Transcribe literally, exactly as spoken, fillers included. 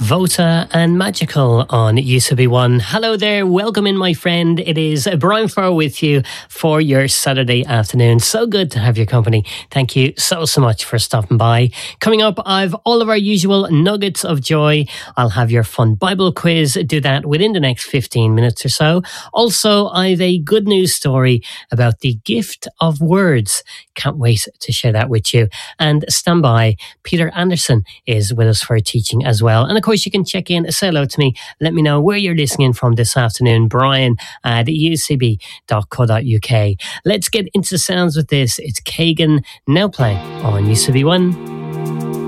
Vota and Magical on U C B one. Hello there, welcome in my friend. It is Brian Farr with you for your Saturday afternoon. So good to have your company. Thank you so, so much for stopping by. Coming up, I've all of our usual nuggets of joy. I'll have your fun Bible quiz, do that within the next fifteen minutes or so. Also, I've a good news story about the gift of words. Can't wait to share that with you. And stand by, Peter Anderson is with us for a teaching as well. And of course, you can check in, say hello to me, let me know where you're listening from this afternoon. Brian at u c b dot co dot u k. Let's get into the sounds with this. It's Kagan now playing on U C B one.